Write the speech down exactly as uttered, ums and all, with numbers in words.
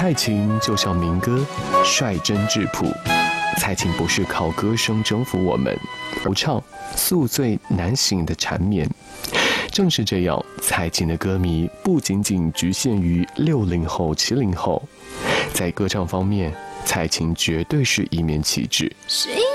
蔡琴就像民歌，率真质朴。蔡琴不是靠歌声征服我们，不唱宿醉难醒的缠绵。正是这样，蔡琴的歌迷不仅仅局限于六零后、七零后，在歌唱方面，蔡琴绝对是一面旗帜。 是因